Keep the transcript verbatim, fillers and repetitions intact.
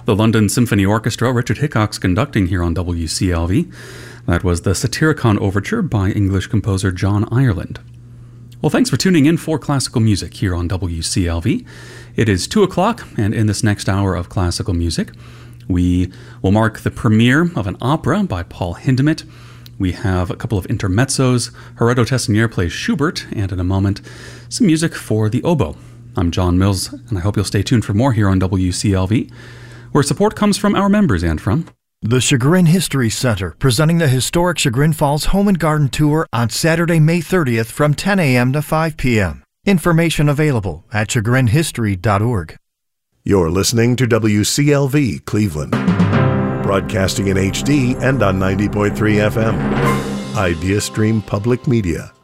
the London Symphony Orchestra, Richard Hickox conducting here on W C L V. That was the Satyricon Overture by English composer John Ireland. Well, thanks for tuning in for classical music here on W C L V. It is two o'clock, and in this next hour of classical music, we will mark the premiere of an opera by Paul Hindemith. We have a couple of intermezzos. Gerardo Tessanier plays Schubert, and in a moment, some music for the oboe. I'm John Mills, and I hope you'll stay tuned for more here on W C L V, where support comes from our members and from the Chagrin History Center, presenting the historic Chagrin Falls Home and Garden Tour on Saturday, May thirtieth from ten a.m. to five p.m. Information available at chagrin history dot org. You're listening to W C L V Cleveland, broadcasting in H D and on ninety point three F M. IdeaStream Public Media.